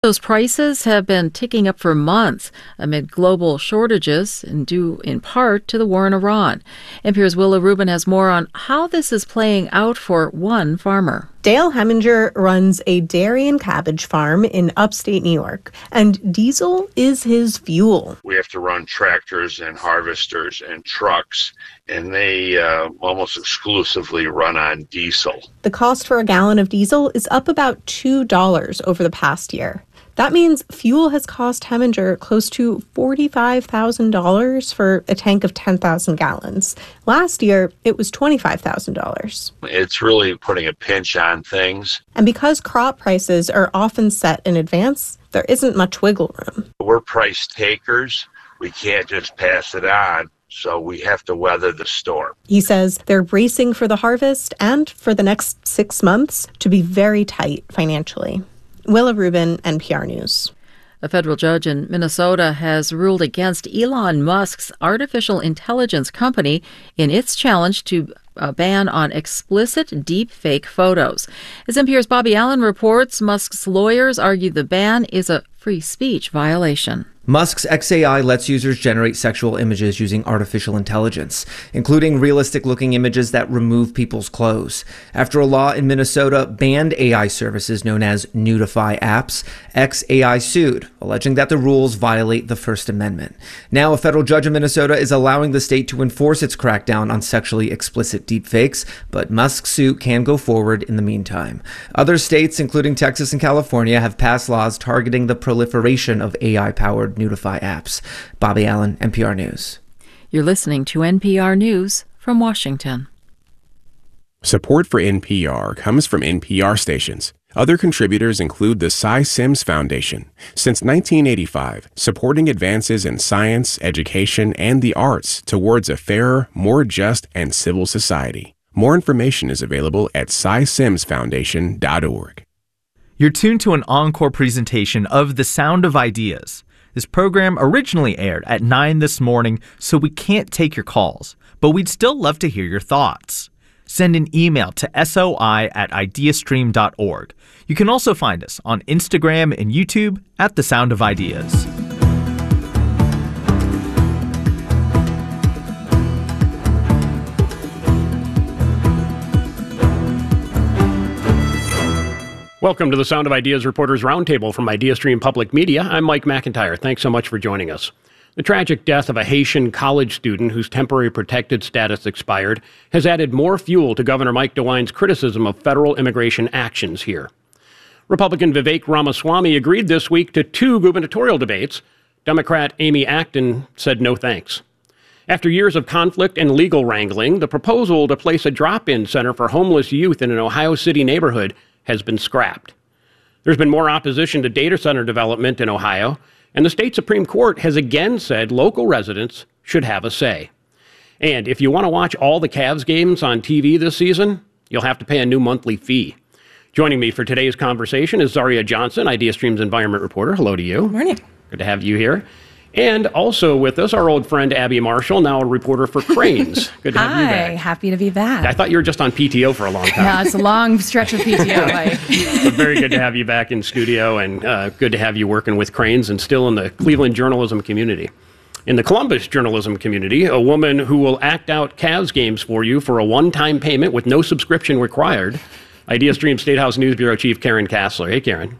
Those prices have been ticking up for months amid global shortages and due in part to the war in Iran. NPR's Willa Rubin has more on how this is playing out for one farmer. Dale Heminger runs a dairy and cabbage farm in upstate New York, and diesel is his fuel. We have to run tractors and harvesters and trucks, and they almost exclusively run on diesel. The cost for a gallon of diesel is up about $2 over the past year. That means fuel has cost Heminger close to $45,000 for a tank of 10,000 gallons. Last year, it was $25,000. It's really putting a pinch on things. And because crop prices are often set in advance, there isn't much wiggle room. We're price takers. We can't just pass it on, so we have to weather the storm. He says they're bracing for the harvest and for the next 6 months to be very tight financially. Willa Rubin, NPR News. A federal judge in Minnesota has ruled against Elon Musk's artificial intelligence company in its challenge to a ban on explicit deep-fake photos. As NPR's Bobby Allen reports, Musk's lawyers argue the ban is a free speech violation. Musk's xAI lets users generate sexual images using artificial intelligence, including realistic-looking images that remove people's clothes. After a law in Minnesota banned AI services known as Nudify apps, xAI sued, alleging that the rules violate the First Amendment. Now, a federal judge in Minnesota is allowing the state to enforce its crackdown on sexually explicit deepfakes, but Musk's suit can go forward in the meantime. Other states, including Texas and California, have passed laws targeting the proliferation of AI-powered Nudify apps. Bobby Allen, NPR News. You're listening to NPR News from Washington. Support for NPR comes from NPR stations. Other contributors include the Cy Sims Foundation. Since 1985, supporting advances in science, education, and the arts towards a fairer, more just, and civil society. More information is available at cysimsfoundation.org. You're tuned to an encore presentation of The Sound of Ideas. This program originally aired at 9 this morning, so we can't take your calls, but we'd still love to hear your thoughts. Send an email to soi@ideastream.org. You can also find us on Instagram and YouTube at The Sound of Ideas. Welcome to the Sound of Ideas Reporters Roundtable from IdeaStream Public Media. I'm Mike McIntyre. Thanks so much for joining us. The tragic death of a Haitian college student whose temporary protected status expired has added more fuel to Governor Mike DeWine's criticism of federal immigration actions here. Republican Vivek Ramaswamy agreed this week to 2 gubernatorial debates. Democrat Amy Acton said no thanks. After years of conflict and legal wrangling, the proposal to place a drop-in center for homeless youth in an Ohio City neighborhood has been scrapped. There's been more opposition to data center development in Ohio, and the state Supreme Court has again said local residents should have a say. And if you want to watch all the Cavs games on TV this season, you'll have to pay a new monthly fee. Joining me for today's conversation is Zaria Johnson, IdeaStream's environment reporter. Hello to you. Morning. Good to have you here. And also with us, our old friend Abby Marshall, now a reporter for Cranes. Good to have you back. Hi, happy to be back. I thought you were just on PTO for a long time. Yeah, it's a long stretch of PTO. But very good to have you back in studio, and good to have you working with Cranes and still in the Cleveland journalism community. In the Columbus journalism community, a woman who will act out Cavs games for you for a one-time payment with no subscription required, IdeaStream State House News Bureau Chief Karen Kassler. Hey, Karen.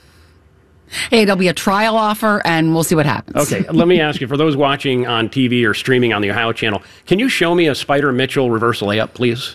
Hey, there'll be a trial offer, and we'll see what happens. Okay, let me ask you, for those watching on TV or streaming on the Ohio channel, can you show me a Spider Mitchell reverse layup, please?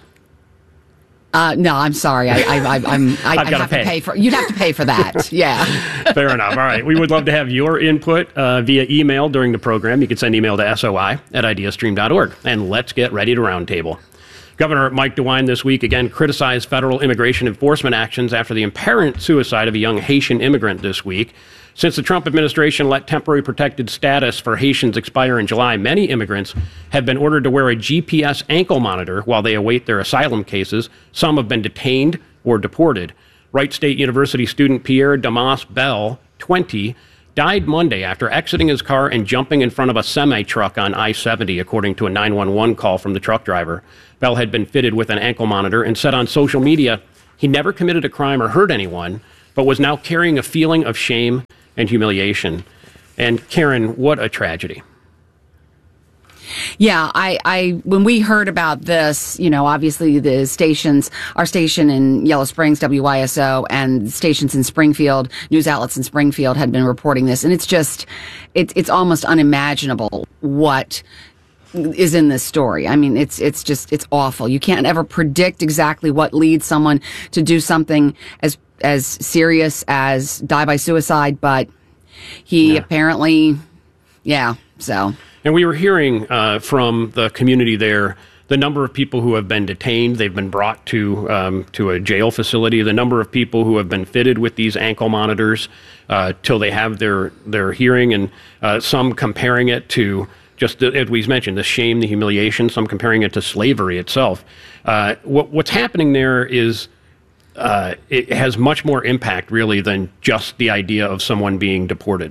No, I'm sorry. I'd have to pay for. You'd have to pay for that. Yeah. Fair enough. All right. We would love to have your input via email during the program. You can send email to soi@ideastream.org. And let's get ready to roundtable. Governor Mike DeWine this week again criticized federal immigration enforcement actions after the apparent suicide of a young Haitian immigrant this week. Since the Trump administration let temporary protected status for Haitians expire in July, many immigrants have been ordered to wear a GPS ankle monitor while they await their asylum cases. Some have been detained or deported. Wright State University student Pierre Damas Bell, 20, died Monday after exiting his car and jumping in front of a semi-truck on I-70, according to a 911 call from the truck driver. Bell had been fitted with an ankle monitor and said on social media he never committed a crime or hurt anyone. but was now carrying a feeling of shame and humiliation. And Karen, what a tragedy. Yeah, I when we heard about this, obviously our station in Yellow Springs, WYSO, and stations in Springfield, news outlets in Springfield had been reporting this, and it's almost unimaginable what is in this story. I mean, it's awful. You can't ever predict exactly what leads someone to do something as serious as die by suicide, but he apparently, so. And we were hearing from the community there the number of people who have been detained. They've been brought to a jail facility. The number of people who have been fitted with these ankle monitors till they have their hearing, and some comparing it to just, as we mentioned, the shame, the humiliation, some comparing it to slavery itself. What's happening there is it has much more impact, really, than just the idea of someone being deported.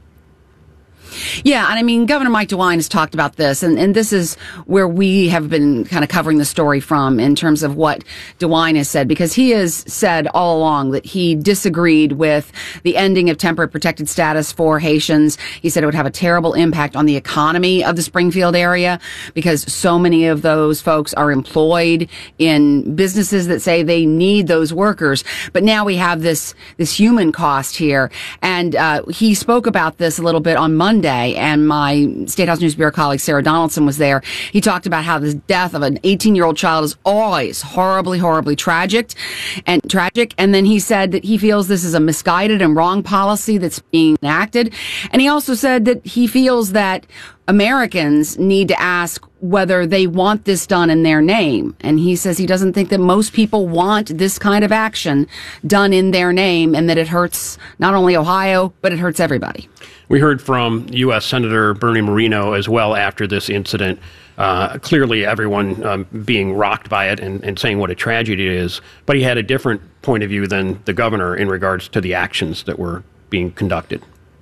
Yeah, and I mean, Governor Mike DeWine has talked about this, and this is where we have been kind of covering the story from in terms of what DeWine has said, because he has said all along that he disagreed with the ending of temporary protected status for Haitians. He said it would have a terrible impact on the economy of the Springfield area because so many of those folks are employed in businesses that say they need those workers. But now we have this human cost here, and he spoke about this a little bit on Monday, and my State House News Bureau colleague Sarah Donaldson was there. He talked about how the death of an 18-year-old child is always horribly, horribly tragic. And then he said that he feels this is a misguided and wrong policy that's being enacted. And he also said that he feels that Americans need to ask whether they want this done in their name. And he says he doesn't think that most people want this kind of action done in their name, and that it hurts not only Ohio, but it hurts everybody. We heard from U.S. Senator Bernie Moreno as well after this incident. Clearly everyone being rocked by it and saying what a tragedy it is. But he had a different point of view than the governor in regards to the actions that were being conducted.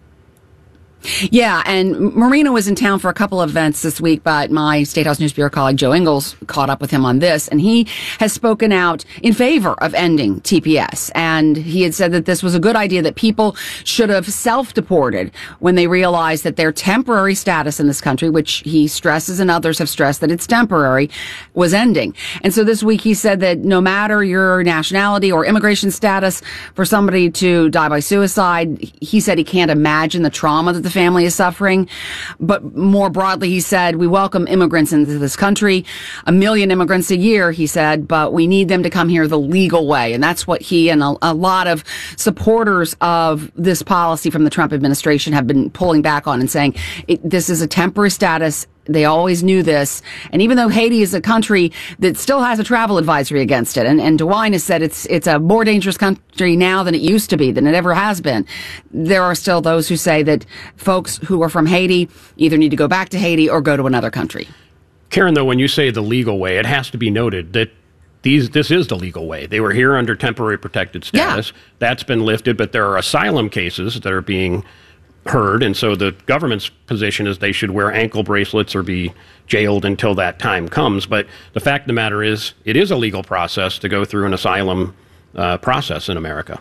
Yeah, and Moreno was in town for a couple of events this week, but my State House News Bureau colleague Joe Ingles caught up with him on this, and he has spoken out in favor of ending TPS. And he had said that this was a good idea, that people should have self-deported when they realized that their temporary status in this country, which he stresses and others have stressed that it's temporary, was ending. And so this week he said that no matter your nationality or immigration status, for somebody to die by suicide, he said he can't imagine the trauma that the family is suffering. But more broadly, he said, we welcome immigrants into this country, 1 million immigrants a year, he said, but we need them to come here the legal way. And that's what he and a lot of supporters of this policy from the Trump administration have been pulling back on and saying, this is a temporary status. They always knew this. And even though Haiti is a country that still has a travel advisory against it, and DeWine has said it's a more dangerous country now than it used to be, than it ever has been, there are still those who say that folks who are from Haiti either need to go back to Haiti or go to another country. Karen, though, when you say the legal way, it has to be noted that this is the legal way. They were here under temporary protected status. Yeah. That's been lifted, but there are asylum cases that are being heard, and so the government's position is they should wear ankle bracelets or be jailed until that time comes. But the fact of the matter is, it is a legal process to go through an asylum process in America.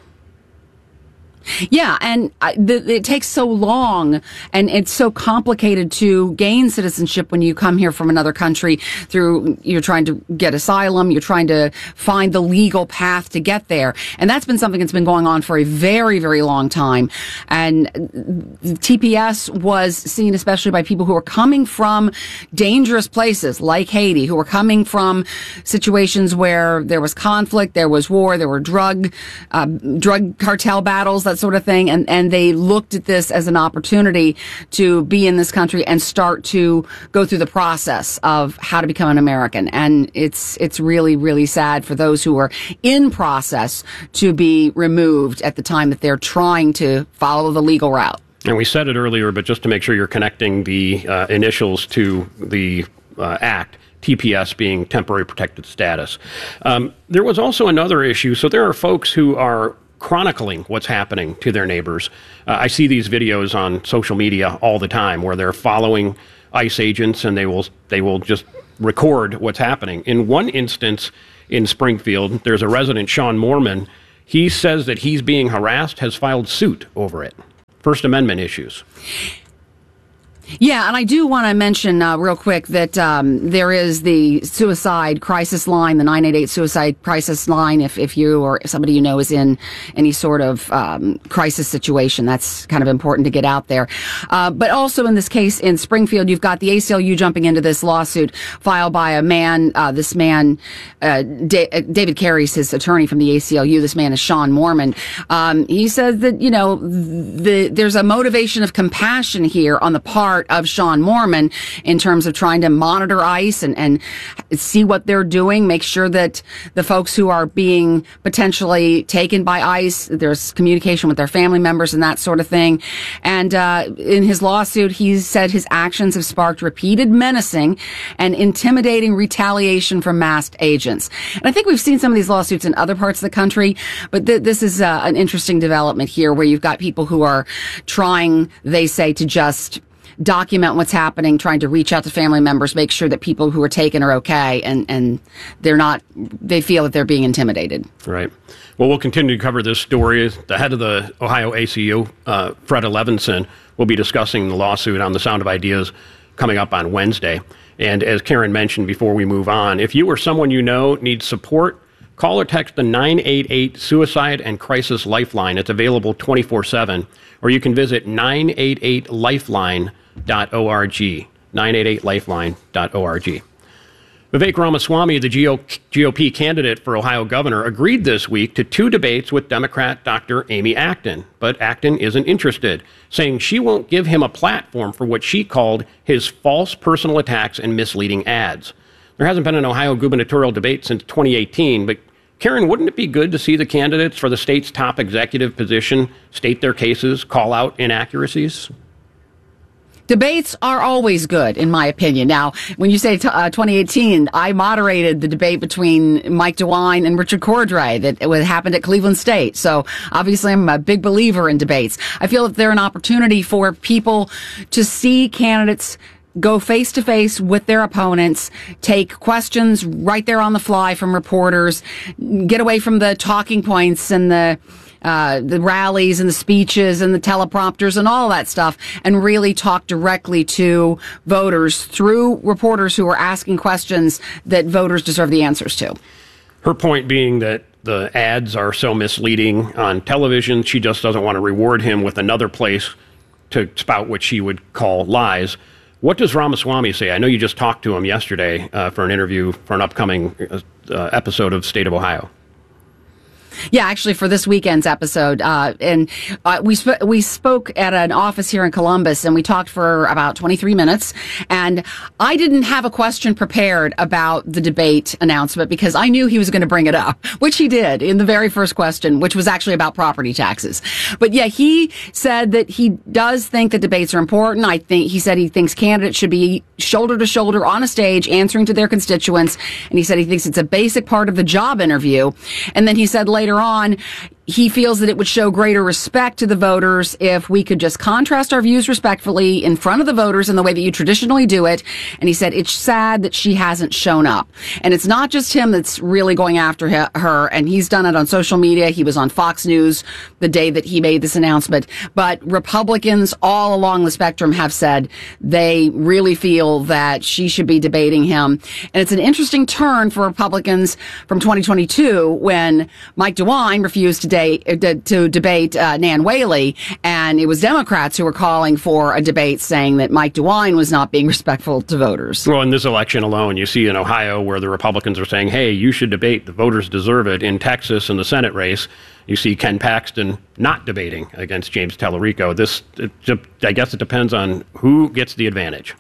Yeah, and it takes so long, and it's so complicated to gain citizenship when you come here from another country. You're trying to get asylum, you're trying to find the legal path to get there. And that's been something that's been going on for a very, very long time. And TPS was seen especially by people who are coming from dangerous places like Haiti, who were coming from situations where there was conflict, there was war, there were drug cartel battles, that sort of thing, and they looked at this as an opportunity to be in this country and start to go through the process of how to become an American. And it's really, really sad for those who are in process to be removed at the time that they're trying to follow the legal route. And we said it earlier, but just to make sure you're connecting the initials to the act, TPS being temporary protected status. There was also another issue. So there are folks who are chronicling what's happening to their neighbors. I see these videos on social media all the time where they're following ICE agents, and they will just record what's happening. In one instance in Springfield, there's a resident, Sean Moorman. He says that he's being harassed, has filed suit over it. First Amendment issues. Yeah, and I do want to mention real quick that there is the suicide crisis line, the 988 suicide crisis line. If you or somebody you know is in any sort of crisis situation, that's kind of important to get out there. But also in this case in Springfield, you've got the ACLU jumping into this lawsuit filed by a man. This man, David Carey's his attorney from the ACLU. This man is Sean Mormon. He says that there's a motivation of compassion here on the part of Sean Mormon in terms of trying to monitor ICE and see what they're doing, make sure that the folks who are being potentially taken by ICE, there's communication with their family members and that sort of thing. And in his lawsuit, he said his actions have sparked repeated menacing and intimidating retaliation from masked agents. And I think we've seen some of these lawsuits in other parts of the country, but this is an interesting development here where you've got people who are trying, they say, to just document what's happening, trying to reach out to family members, make sure that people who are taken are okay, and they feel that they're being intimidated. Right. Well, we'll continue to cover this story. The head of the Ohio ACU, Fred Levinson, will be discussing the lawsuit on the Sound of Ideas coming up on Wednesday. And as Karen mentioned before we move on, if you or someone you know needs support, call or text the 988 Suicide and Crisis Lifeline. It's available 24/7. Or you can visit 988lifeline.org. 988lifeline.org. Vivek Ramaswamy, the GOP candidate for Ohio governor, agreed this week to 2 debates with Democrat Dr. Amy Acton. But Acton isn't interested, saying she won't give him a platform for what she called his false personal attacks and misleading ads. There hasn't been an Ohio gubernatorial debate since 2018, but Karen, wouldn't it be good to see the candidates for the state's top executive position state their cases, call out inaccuracies? Debates are always good, in my opinion. Now, when you say 2018, I moderated the debate between Mike DeWine and Richard Cordray that happened at Cleveland State. So obviously, I'm a big believer in debates. I feel that they're an opportunity for people to see candidates go face to face with their opponents, take questions right there on the fly from reporters, get away from the talking points and the rallies and the speeches and the teleprompters and all that stuff, and really talk directly to voters through reporters who are asking questions that voters deserve the answers to. Her point being that the ads are so misleading on television, she just doesn't want to reward him with another place to spout what she would call lies. What does Ramaswamy say? I know you just talked to him yesterday for an interview for an upcoming episode of State of Ohio. Yeah, actually, for this weekend's episode, we spoke at an office here in Columbus, and we talked for about 23 minutes. And I didn't have a question prepared about the debate announcement because I knew he was going to bring it up, which he did in the very first question, which was actually about property taxes. But yeah, he said that he does think that debates are important. He said he thinks candidates should be shoulder to shoulder on a stage answering to their constituents, and he said he thinks it's a basic part of the job interview. And then he said later on, he feels that it would show greater respect to the voters if we could just contrast our views respectfully in front of the voters in the way that you traditionally do it. And he said it's sad that she hasn't shown up. And it's not just him that's really going after her, and he's done it on social media. He was on Fox News the day that he made this announcement. But Republicans all along the spectrum have said they really feel that she should be debating him. And it's an interesting turn for Republicans from 2022 when Mike DeWine refused to debate Nan Whaley, and it was Democrats who were calling for a debate saying that Mike DeWine was not being respectful to voters. Well, in this election alone, you see in Ohio where the Republicans are saying, hey, you should debate, the voters deserve it. In Texas, in the Senate race, you see Ken Paxton not debating against James Tallarico. I guess it depends on who gets the advantage.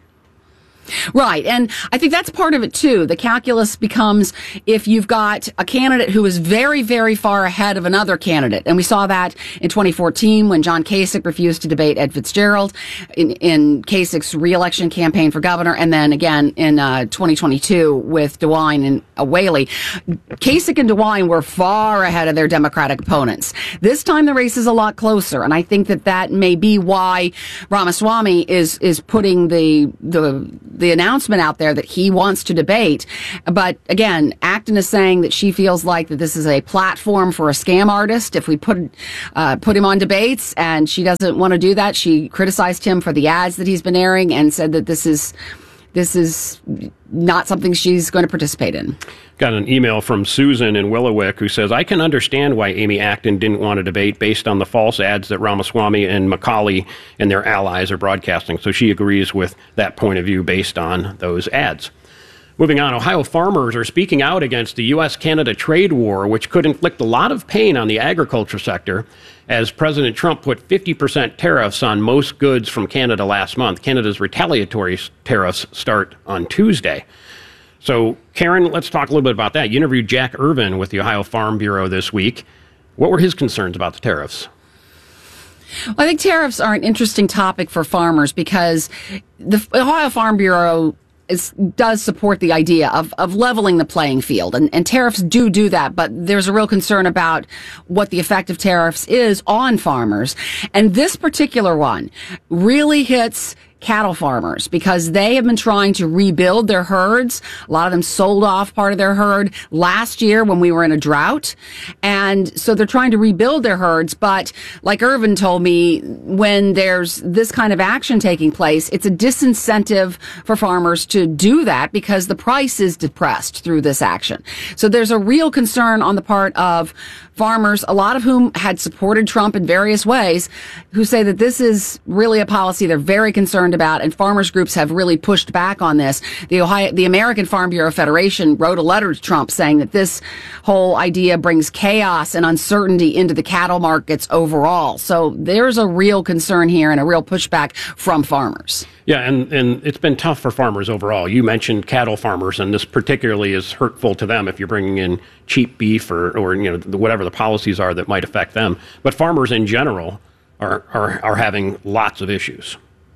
Right. And I think that's part of it, too. The calculus becomes if you've got a candidate who is very, very far ahead of another candidate. And we saw that in 2014 when John Kasich refused to debate Ed Fitzgerald in Kasich's reelection campaign for governor. And then again in 2022 with DeWine and Whaley. Kasich and DeWine were far ahead of their Democratic opponents. This time the race is a lot closer. And I think that may be why Ramaswamy is putting the the announcement out there that he wants to debate. But again, Acton is saying that she feels like that this is a platform for a scam artist. If we put him on debates, and she doesn't want to do that. She criticized him for the ads that he's been airing and said that this is not something she's going to participate in. Got an email from Susan in Willowick who says, I can understand why Amy Acton didn't want to debate based on the false ads that Ramaswamy and Macaulay and their allies are broadcasting. So she agrees with that point of view based on those ads. Moving on, Ohio farmers are speaking out against the U.S.-Canada trade war, which could inflict a lot of pain on the agriculture sector, as President Trump put 50% tariffs on most goods from Canada last month. Canada's retaliatory tariffs start on Tuesday. So, Karen, let's talk a little bit about that. You interviewed Jack Irvin with the Ohio Farm Bureau this week. What were his concerns about the tariffs? Well, I think tariffs are an interesting topic for farmers because the Ohio Farm Bureau does support the idea of leveling the playing field. And tariffs do that, but there's a real concern about what the effect of tariffs is on farmers. And this particular one really hits cattle farmers because they have been trying to rebuild their herds. A lot of them sold off part of their herd last year when we were in a drought. And so they're trying to rebuild their herds. But like Irvin told me, when there's this kind of action taking place, it's a disincentive for farmers to do that because the price is depressed through this action. So there's a real concern on the part of farmers, a lot of whom had supported Trump in various ways, who say that this is really a policy they're very concerned about, and farmers groups have really pushed back on this. The American Farm Bureau Federation wrote a letter to Trump saying that this whole idea brings chaos and uncertainty into the cattle markets overall. So there's a real concern here and a real pushback from farmers. Yeah, and it's been tough for farmers overall. You mentioned cattle farmers, and this particularly is hurtful to them if you're bringing in cheap beef or whatever the policies are that might affect them. But farmers in general are having lots of issues.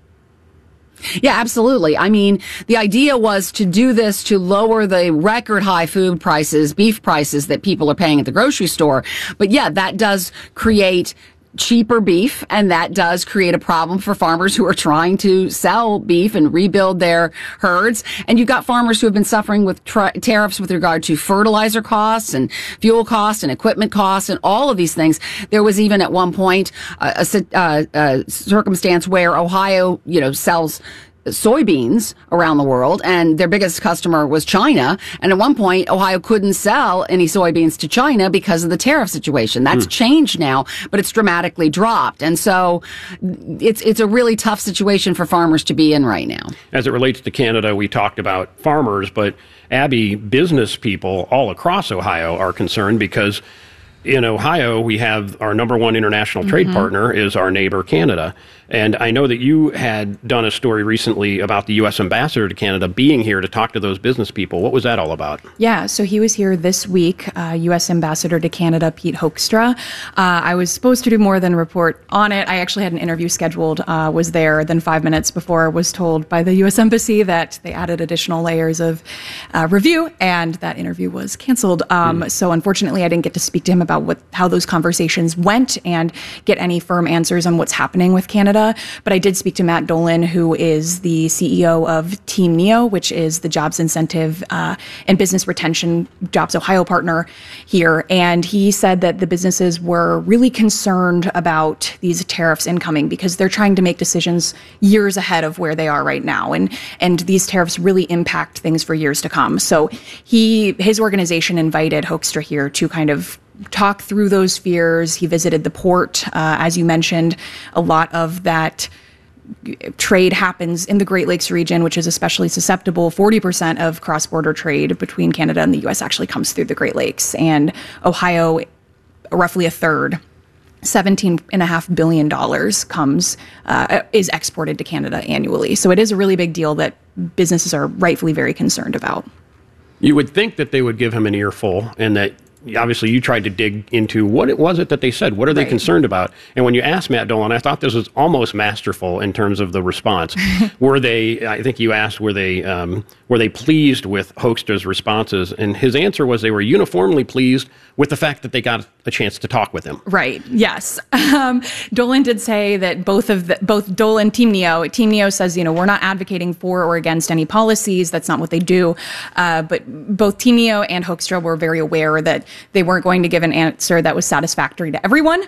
Yeah, absolutely. I mean, the idea was to do this to lower the record high food prices, beef prices that people are paying at the grocery store. But yeah, that does create cheaper beef, and that does create a problem for farmers who are trying to sell beef and rebuild their herds. And you've got farmers who have been suffering with tariffs with regard to fertilizer costs and fuel costs and equipment costs and all of these things. There was even at one point a circumstance where Ohio, sells soybeans around the world, and their biggest customer was China. And at one point, Ohio couldn't sell any soybeans to China because of the tariff situation. That's changed now, but it's dramatically dropped. And so it's a really tough situation for farmers to be in right now. As it relates to Canada, we talked about farmers, but Abby, business people all across Ohio are concerned because in Ohio, we have our number one international trade partner is our neighbor, Canada. And I know that you had done a story recently about the U.S. ambassador to Canada being here to talk to those business people. What was that all about? Yeah, so he was here this week, U.S. ambassador to Canada, Pete Hoekstra. I was supposed to do more than report on it. I actually had an interview scheduled, was there. Then 5 minutes before I was told by the U.S. Embassy that they added additional layers of review, and that interview was canceled. So unfortunately, I didn't get to speak to him about how those conversations went and get any firm answers on what's happening with Canada. But I did speak to Matt Dolan, who is the CEO of Team NEO, which is the jobs incentive and business retention Jobs Ohio partner here. And he said that the businesses were really concerned about these tariffs incoming because they're trying to make decisions years ahead of where they are right now. And these tariffs really impact things for years to come. So his organization invited Hoekstra here to kind of talk through those fears. He visited the port. As you mentioned, a lot of that trade happens in the Great Lakes region, which is especially susceptible. 40% of cross-border trade between Canada and the U.S. actually comes through the Great Lakes. And Ohio, roughly a third, $17.5 billion is exported to Canada annually. So it is a really big deal that businesses are rightfully very concerned about. You would think that they would give him an earful and that obviously you tried to dig into what it was that they said. What are they concerned about? And when you asked Matt Dolan, I thought this was almost masterful in terms of the response. I think you asked, were they pleased with Hoekstra's responses? And his answer was they were uniformly pleased with the fact that they got a chance to talk with him. Right. Yes. Dolan did say that both Dolan, Team Neo says, we're not advocating for or against any policies. That's not what they do. But both Team Neo and Hoekstra were very aware that they weren't going to give an answer that was satisfactory to everyone.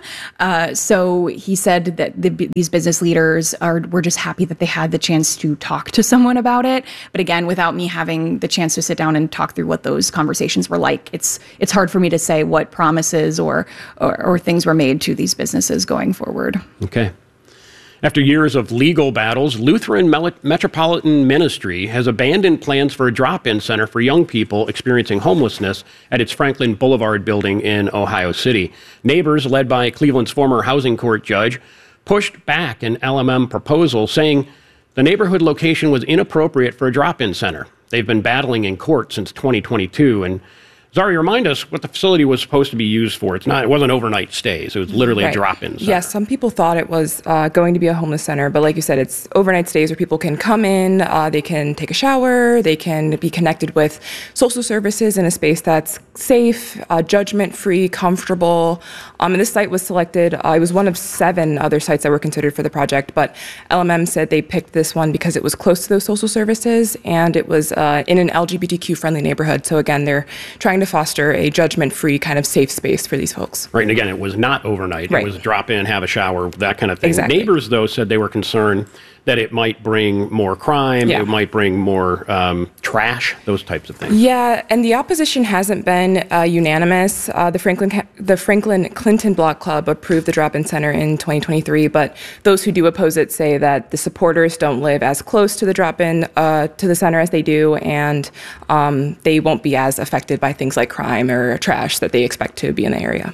So he said that these business leaders were just happy that they had the chance to talk to someone about it. But again, without me having the chance to sit down and talk through what those conversations were like, it's hard for me to say what promises or things were made to these businesses going forward. Okay. After years of legal battles, Lutheran Metropolitan Ministry has abandoned plans for a drop-in center for young people experiencing homelessness at its Franklin Boulevard building in Ohio City. Neighbors, led by Cleveland's former housing court judge, pushed back an LMM proposal, saying the neighborhood location was inappropriate for a drop-in center. They've been battling in court since 2022, and Zari, remind us what the facility was supposed to be used for. It wasn't overnight stays. It was literally a drop-in center. Yes, some people thought it was going to be a homeless center, but like you said, it's overnight stays where people can come in, they can take a shower, they can be connected with social services in a space that's safe, judgment-free, comfortable. And this site was selected. It was one of 7 other sites that were considered for the project, but LMM said they picked this one because it was close to those social services and it was in an LGBTQ-friendly neighborhood. So again, they're trying to foster a judgment-free kind of safe space for these folks. Right, and again, it was not overnight. Right. It was drop in, have a shower, that kind of thing. Exactly. Neighbors, though, said they were concerned that it might bring more crime, it might bring more trash, those types of things. Yeah, and the opposition hasn't been unanimous. The Franklin Clinton Block Club approved the drop-in center in 2023, but those who do oppose it say that the supporters don't live as close to the drop-in to the center as they do, and they won't be as affected by things like crime or trash that they expect to be in the area.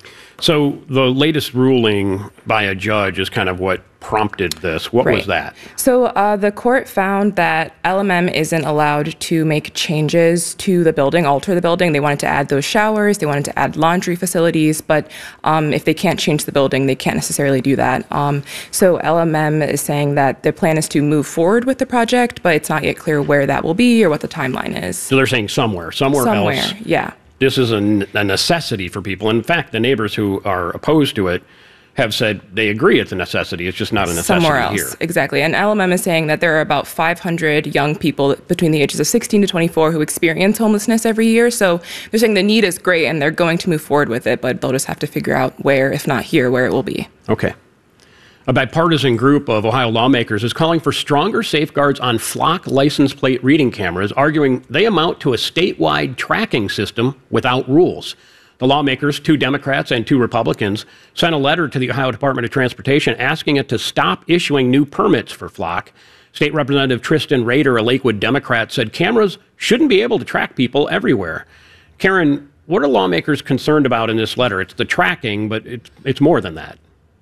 So the latest ruling by a judge is kind of what prompted this. What was that? So the court found that LMM isn't allowed to make changes to the building, alter the building. They wanted to add those showers, they wanted to add laundry facilities, but if they can't change the building, they can't necessarily do that. So LMM is saying that their plan is to move forward with the project, but it's not yet clear where that will be or what the timeline is. So they're saying somewhere else. Yeah. This is a necessity for people. In fact, the neighbors who are opposed to it have said they agree it's a necessity. It's just not a necessity somewhere else. Here. Exactly. And LMM is saying that there are about 500 young people between the ages of 16 to 24 who experience homelessness every year. So they're saying the need is great and they're going to move forward with it, but they'll just have to figure out where, if not here, where it will be. Okay. A bipartisan group of Ohio lawmakers is calling for stronger safeguards on flock license plate reading cameras, arguing they amount to a statewide tracking system without rules. The lawmakers, 2 Democrats and 2 Republicans, sent a letter to the Ohio Department of Transportation asking it to stop issuing new permits for flock. State Representative Tristan Rader, a Lakewood Democrat, said cameras shouldn't be able to track people everywhere. Karen, what are lawmakers concerned about in this letter? It's the tracking, but it's more than that.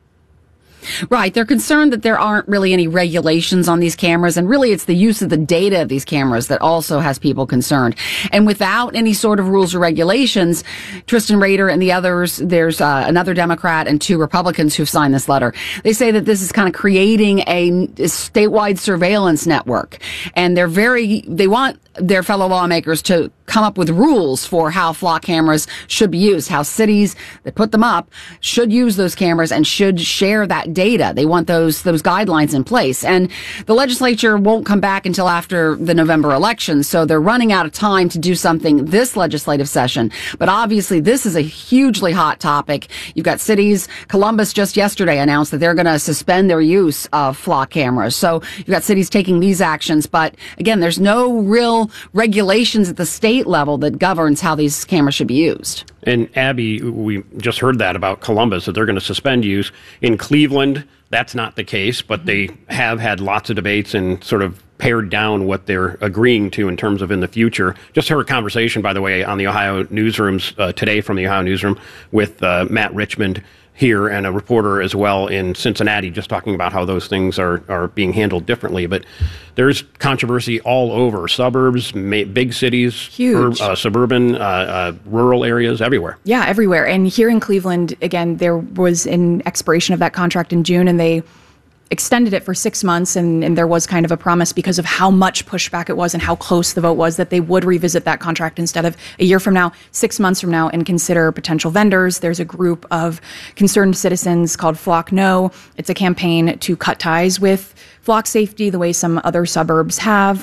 Right. They're concerned that there aren't really any regulations on these cameras. And really, it's the use of the data of these cameras that also has people concerned. And without any sort of rules or regulations, Tristan Rader and the others, there's another Democrat and 2 Republicans who've signed this letter. They say that this is kind of creating a statewide surveillance network. And they want their fellow lawmakers to come up with rules for how flock cameras should be used, how cities that put them up should use those cameras and should share that data. They want those guidelines in place. And the legislature won't come back until after the November election, so they're running out of time to do something this legislative session. But obviously, this is a hugely hot topic. You've got cities. Columbus just yesterday announced that they're going to suspend their use of flock cameras. So you've got cities taking these actions. But again, there's no real regulations at the state level that governs how these cameras should be used. And Abby, we just heard that about Columbus, that they're going to suspend use. In Cleveland, that's not the case, but they have had lots of debates and sort of pared down what they're agreeing to in terms of in the future. Just heard a conversation, by the way, on the Ohio newsrooms today from the Ohio newsroom with Matt Richmond, here and a reporter as well in Cincinnati, just talking about how those things are being handled differently. But there's controversy all over suburbs, big cities, huge, suburban, rural areas, everywhere. Yeah, everywhere. And here in Cleveland, again, there was an expiration of that contract in June, and they extended it for 6 months, and there was kind of a promise because of how much pushback it was and how close the vote was that they would revisit that contract instead of a year from now, 6 months from now, and consider potential vendors. There's a group of concerned citizens called Flock No. It's a campaign to cut ties with flock safety the way some other suburbs have.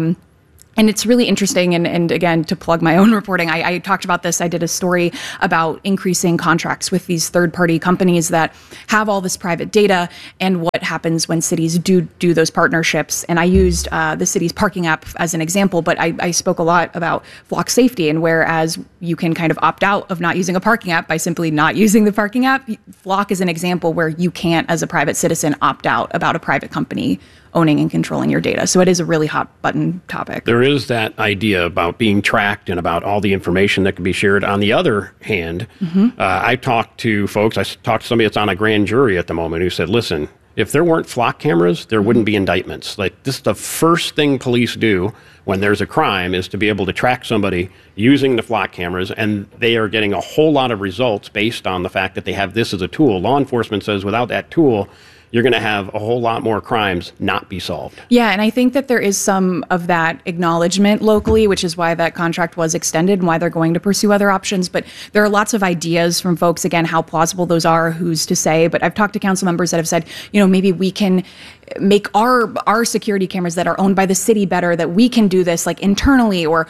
And it's really interesting. And again, to plug my own reporting, I talked about this. I did a story about increasing contracts with these third-party companies that have all this private data and what happens when cities do those partnerships. And I used the city's parking app as an example, but I spoke a lot about flock safety. And whereas you can kind of opt out of not using a parking app by simply not using the parking app, Flock is an example where you can't, as a private citizen, opt out about a private company owning and controlling your data. So it is a really hot button topic. There is that idea about being tracked and about all the information that can be shared. On the other hand, I talked to folks, I talked to somebody that's on a grand jury at the moment who said, listen, if there weren't flock cameras, there wouldn't be indictments. Like, this is the first thing police do when there's a crime, is to be able to track somebody using the flock cameras, and they are getting a whole lot of results based on the fact that they have this as a tool. Law enforcement says without that tool, you're going to have a whole lot more crimes not be solved. Yeah, and I think that there is some of that acknowledgement locally, which is why that contract was extended and why they're going to pursue other options. But there are lots of ideas from folks, again, how plausible those are, who's to say. But I've talked to council members that have said, maybe we can make our security cameras that are owned by the city better, that we can do this like internally, or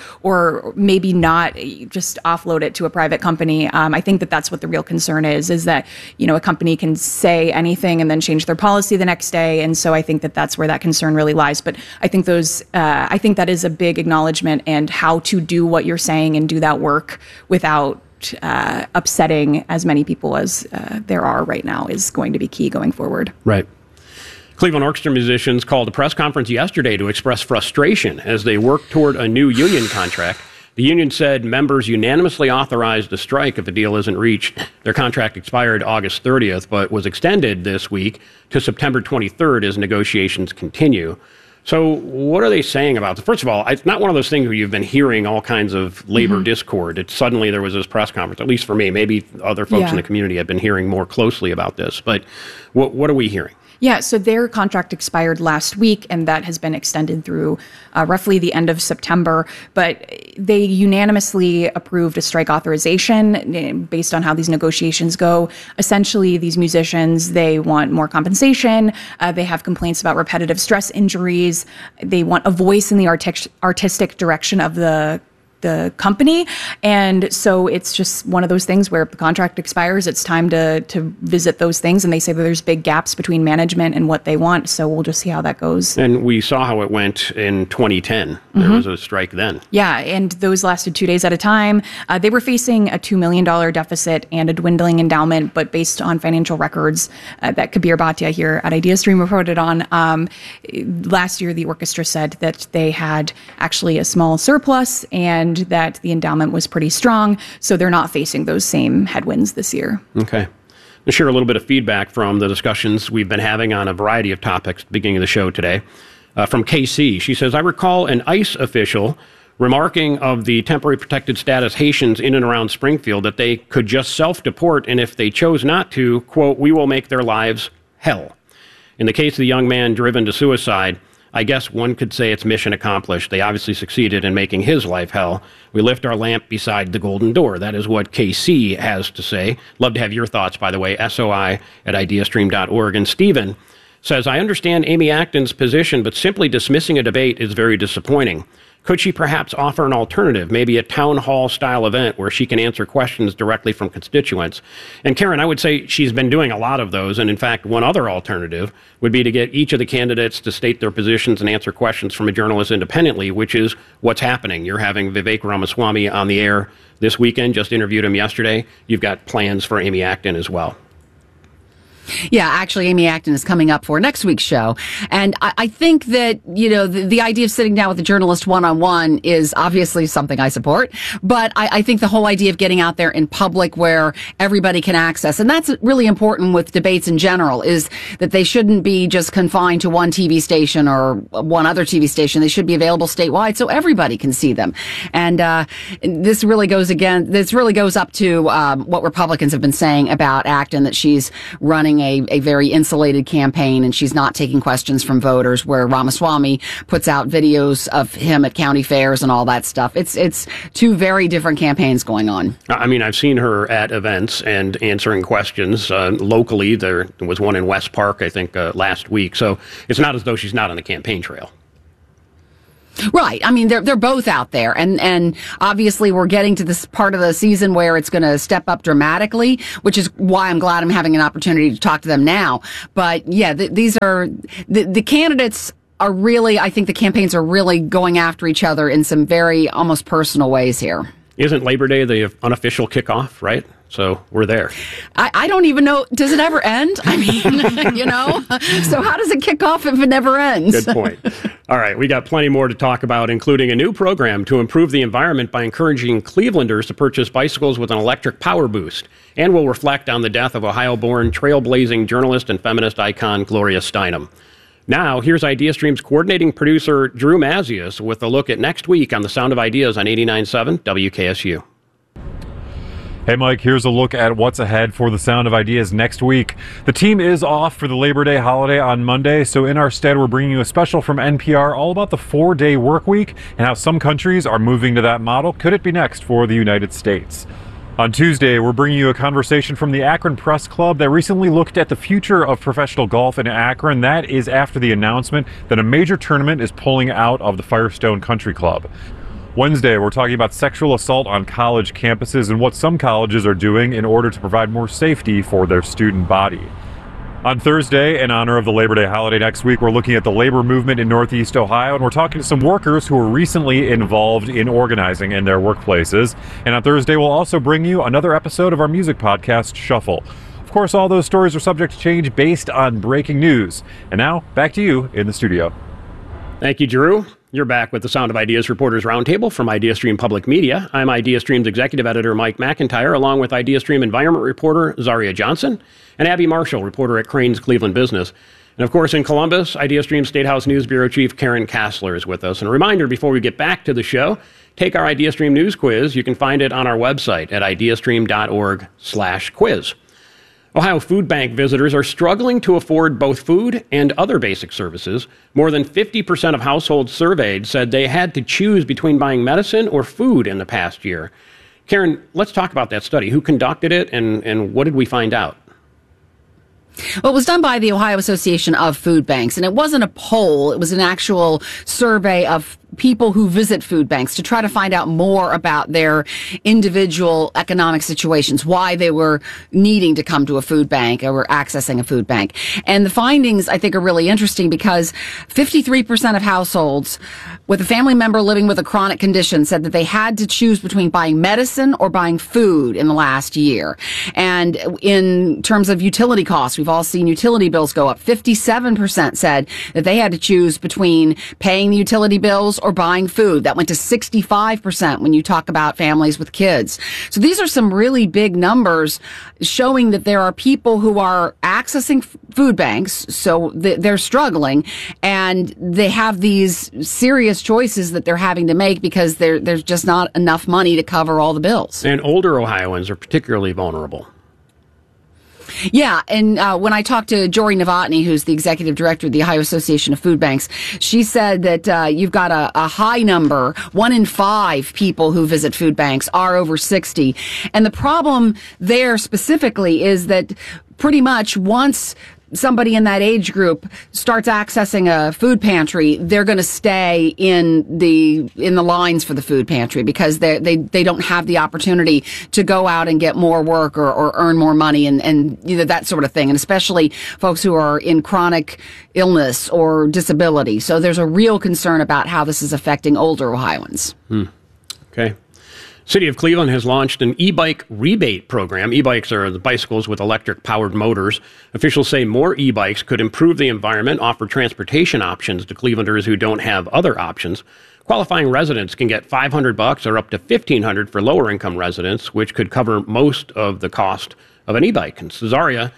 maybe not just offload it to a private company. I think that that's what the real concern is that, a company can say anything and then change their policy the next day. And so I think that that's where that concern really lies. But I think I think that is a big acknowledgement, and how to do what you're saying and do that work without upsetting as many people as there are right now is going to be key going forward. Right. Cleveland Orchestra musicians called a press conference yesterday to express frustration as they work toward a new union contract. The union said members unanimously authorized a strike if a deal isn't reached. Their contract expired August 30th, but was extended this week to September 23rd as negotiations continue. So what are they saying about this? First of all, it's not one of those things where you've been hearing all kinds of labor discord. It's suddenly there was this press conference, at least for me. Maybe other folks in the community have been hearing more closely about this. But what are we hearing? Yeah, so their contract expired last week, and that has been extended through roughly the end of September. But they unanimously approved a strike authorization based on how these negotiations go. Essentially, these musicians, they want more compensation. They have complaints about repetitive stress injuries. They want a voice in the artistic direction of the company. And so it's just one of those things where the contract expires, it's time to visit those things. And they say that there's big gaps between management and what they want. So we'll just see how that goes. And we saw how it went in 2010. There was a strike then. Yeah, and those lasted 2 days at a time. They were facing a $2 million deficit and a dwindling endowment, but based on financial records that Kabir Bhatia here at IdeaStream reported on, last year the orchestra said that they had actually a small surplus and that the endowment was pretty strong, so they're not facing those same headwinds this year. Okay. I'll share a little bit of feedback from the discussions we've been having on a variety of topics at the beginning of the show today. From KC, she says, I recall an ICE official remarking of the temporary protected status Haitians in and around Springfield that they could just self-deport, and if they chose not to, quote, we will make their lives hell. In the case of the young man driven to suicide, I guess one could say it's mission accomplished. They obviously succeeded in making his life hell. We lift our lamp beside the golden door. That is what KC has to say. Love to have your thoughts, by the way, SOI@ideastream.org. And Stephen says, I understand Amy Acton's position, but simply dismissing a debate is very disappointing. Could she perhaps offer an alternative, maybe a town hall style event where she can answer questions directly from constituents? And Karen, I would say she's been doing a lot of those. And in fact, one other alternative would be to get each of the candidates to state their positions and answer questions from a journalist independently, which is what's happening. You're having Vivek Ramaswamy on the air this weekend, just interviewed him yesterday. You've got plans for Amy Acton as well. Yeah, actually, Amy Acton is coming up for next week's show. And I think that, the idea of sitting down with a journalist one-on-one is obviously something I support. But I think the whole idea of getting out there in public where everybody can access, and that's really important with debates in general, is that they shouldn't be just confined to one TV station or one other TV station. They should be available statewide so everybody can see them. And this really goes up to what Republicans have been saying about Acton, that she's running a very insulated campaign and she's not taking questions from voters, where Ramaswamy puts out videos of him at county fairs and all that stuff. It's two very different campaigns going on. I mean, I've seen her at events and answering questions locally. There was one in West Park, I think, last week. So it's not as though she's not on the campaign trail. Right. I mean, they're both out there. And obviously we're getting to this part of the season where it's going to step up dramatically, which is why I'm glad I'm having an opportunity to talk to them now. But yeah, these are the candidates are really, I think the campaigns are really going after each other in some very almost personal ways here. Isn't Labor Day the unofficial kickoff, right? So we're there. I don't even know. Does it ever end? I mean, so how does it kick off if it never ends? Good point. All right. We got plenty more to talk about, including a new program to improve the environment by encouraging Clevelanders to purchase bicycles with an electric power boost. And we'll reflect on the death of Ohio-born trailblazing journalist and feminist icon Gloria Steinem. Now, here's IdeaStream's coordinating producer, Drew Mazias, with a look at next week on The Sound of Ideas on 89.7 WKSU. Hey, Mike, here's a look at what's ahead for The Sound of Ideas next week. The team is off for the Labor Day holiday on Monday, so in our stead, we're bringing you a special from NPR all about the 4-day work week and how some countries are moving to that model. Could it be next for the United States? On Tuesday, we're bringing you a conversation from the Akron Press Club that recently looked at the future of professional golf in Akron. That is after the announcement that a major tournament is pulling out of the Firestone Country Club. Wednesday, we're talking about sexual assault on college campuses and what some colleges are doing in order to provide more safety for their student body. On Thursday, in honor of the Labor Day holiday next week, we're looking at the labor movement in Northeast Ohio, and we're talking to some workers who were recently involved in organizing in their workplaces. And on Thursday, we'll also bring you another episode of our music podcast, Shuffle. Of course, all those stories are subject to change based on breaking news. And now, back to you in the studio. Thank you, Drew. You're back with the Sound of Ideas Reporters Roundtable from IdeaStream Public Media. I'm IdeaStream's executive editor, Mike McIntyre, along with IdeaStream environment reporter, Zaria Johnson, and Abby Marshall, reporter at Crain's Cleveland Business. And of course, in Columbus, IdeaStream State House News Bureau Chief Karen Kassler is with us. And a reminder before we get back to the show, take our IdeaStream News Quiz. You can find it on our website at ideastream.org/quiz. Ohio Food Bank visitors are struggling to afford both food and other basic services. More than 50% of households surveyed said they had to choose between buying medicine or food in the past year. Karen, let's talk about that study. Who conducted it and what did we find out? Well, it was done by the Ohio Association of Food Banks, and it wasn't a poll. It was an actual survey of people who visit food banks to try to find out more about their individual economic situations, why they were needing to come to a food bank or were accessing a food bank. And the findings, I think, are really interesting because 53% of households with a family member living with a chronic condition said that they had to choose between buying medicine or buying food in the last year. And in terms of utility costs, we've all seen utility bills go up. 57% said that they had to choose between paying the utility bills or buying food. That went to 65% when you talk about families with kids. So these are some really big numbers showing that there are people who are accessing food banks, so they're struggling, and they have these serious choices that they're having to make because there's just not enough money to cover all the bills. And older Ohioans are particularly vulnerable. Yeah, and when I talked to Jory Novotny, who's the executive director of the Ohio Association of Food Banks, she said that you've got a high number, 1 in 5 people who visit food banks are over 60. And the problem there specifically is that pretty much once somebody in that age group starts accessing a food pantry, they're going to stay in the lines for the food pantry because they don't have the opportunity to go out and get more work or earn more money and you know, that sort of thing. And especially folks who are in chronic illness or disability. So there's a real concern about how this is affecting older Ohioans. Okay. City of Cleveland has launched an e-bike rebate program. E-bikes are the bicycles with electric-powered motors. Officials say more e-bikes could improve the environment, offer transportation options to Clevelanders who don't have other options. Qualifying residents can get $500 or up to $1,500 for lower-income residents, which could cover most of the cost of an e-bike. And Cesaria,